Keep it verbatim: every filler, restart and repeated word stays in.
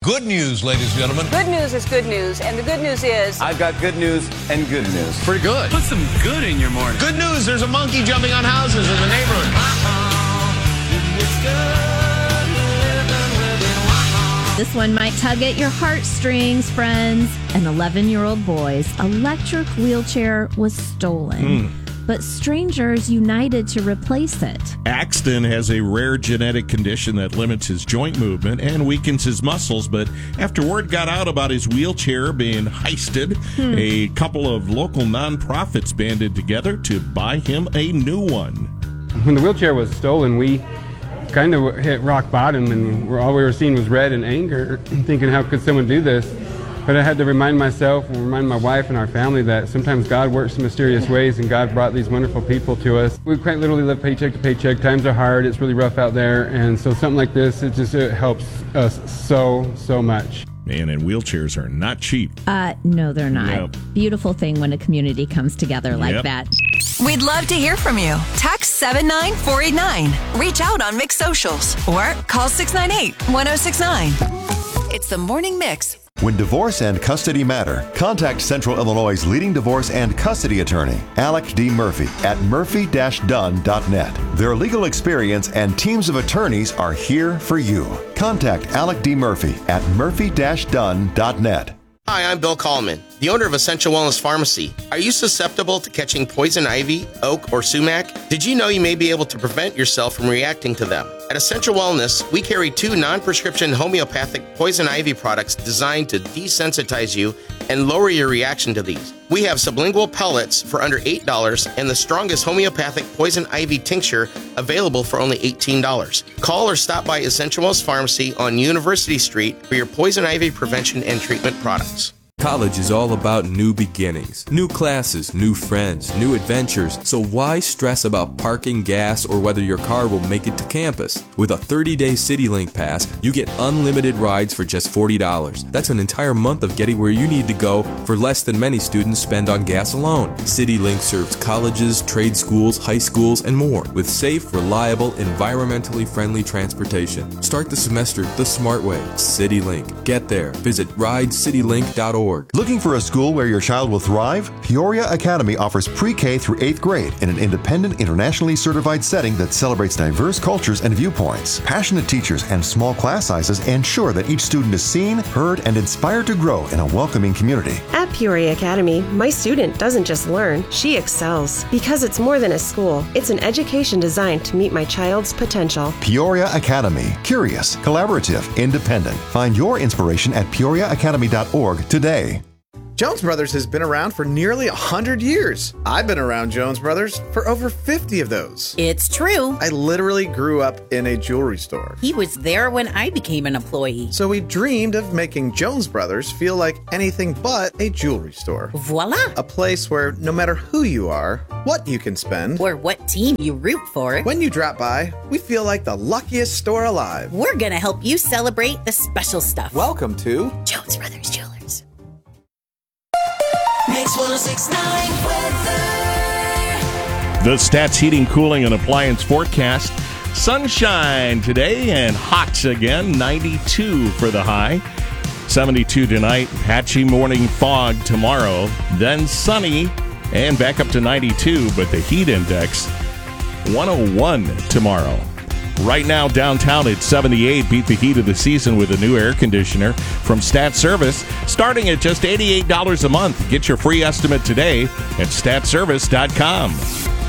Good news, ladies and gentlemen. Good news is good news, and the good news is... I've got good news and good news. Pretty good. Put some good in your morning. Good news, there's a monkey jumping on houses in the neighborhood. This one might tug at your heartstrings, friends. An eleven-year-old boy's electric wheelchair was stolen. Mm. But strangers united to replace it. Axton has a rare genetic condition that limits his joint movement and weakens his muscles, but after word got out about his wheelchair being heisted, hmm. a couple of local nonprofits banded together to buy him a new one. When the wheelchair was stolen, we kind of hit rock bottom, and all we were seeing was red and anger, thinking, how could someone do this? But I had to remind myself and remind my wife and our family that sometimes God works in mysterious ways, and God brought these wonderful people to us. We quite literally live paycheck to paycheck. Times are hard. It's really rough out there. And so something like this, it just it helps us so, so much. Man, and wheelchairs are not cheap. Uh, no, they're not. Yep. Beautiful thing when a community comes together like Yep. that. We'd love to hear from you. Text seven nine four eight nine. Reach out on Mix Socials or call six nine eight, one oh six nine. It's the Morning Mix. When divorce and custody matter, contact Central Illinois' leading divorce and custody attorney, Alec D. Murphy, at murphy dash dunn dot net. Their legal experience and teams of attorneys are here for you. Contact Alec D. Murphy at murphy dash dunn dot net. Hi, I'm Bill Coleman, the owner of Essential Wellness Pharmacy. Are you susceptible to catching poison ivy, oak, or sumac? Did you know you may be able to prevent yourself from reacting to them? At Essential Wellness, we carry two non-prescription homeopathic poison ivy products designed to desensitize you and lower your reaction to these. We have sublingual pellets for under eight dollars and the strongest homeopathic poison ivy tincture available for only eighteen dollars. Call or stop by Essential Wellness Pharmacy on University Street for your poison ivy prevention and treatment products. College is all about new beginnings, new classes, new friends, new adventures, so why stress about parking, gas, or whether your car will make it to campus? With a thirty-day CityLink pass, you get unlimited rides for just forty dollars. That's an entire month of getting where you need to go for less than many students spend on gas alone. CityLink serves colleges, trade schools, high schools, and more with safe, reliable, environmentally friendly transportation. Start the semester the smart way. CityLink. Get there. Visit ride city link dot org. Looking for a school where your child will thrive? Peoria Academy offers pre-K through eighth grade in an independent, internationally certified setting that celebrates diverse cultures and viewpoints. Passionate teachers and small class sizes ensure that each student is seen, heard, and inspired to grow in a welcoming community. At Peoria Academy, my student doesn't just learn, she excels. Because it's more than a school, it's an education designed to meet my child's potential. Peoria Academy. Curious, collaborative, independent. Find your inspiration at peoria academy dot org today. Jones Brothers has been around for nearly one hundred years. I've been around Jones Brothers for over fifty of those. It's true. I literally grew up in a jewelry store. He was there when I became an employee. So we dreamed of making Jones Brothers feel like anything but a jewelry store. Voila! A place where no matter who you are, what you can spend, or what team you root for, when you drop by, we feel like the luckiest store alive. We're gonna help you celebrate the special stuff. Welcome to Jones Brothers Jewelers. Mix one oh six point nine weather. The Stats Heating, Cooling, and Appliance forecast. Sunshine today and hot again. ninety-two for the high. seventy-two tonight. Patchy morning fog tomorrow. Then sunny and back up to ninety-two, but the heat index one oh one tomorrow. Right now, downtown at seventy-eight, beat the heat of the season with a new air conditioner from Stat Service, starting at just eighty-eight dollars a month. Get your free estimate today at stat service dot com.